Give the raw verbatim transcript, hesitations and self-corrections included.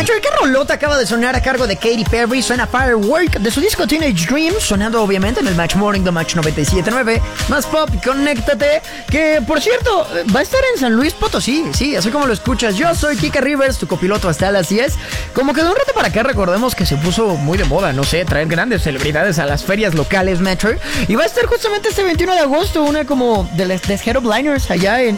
Metro, ¿qué rolota acaba de sonar a cargo de Katy Perry? Suena Firework de su disco Teenage Dream, sonando obviamente en el Match Morning de Match noventa y siete punto nueve. Más pop, conéctate. Que, por cierto, va a estar en San Luis Potosí. Sí, así como lo escuchas. Yo soy Kika Rivers, tu copiloto hasta las diez. Como que de un rato para acá recordemos que se puso muy de moda, no sé, traer grandes celebridades a las ferias locales, Metro. Y va a estar justamente este veintiuno de agosto una como de las de Headliners allá en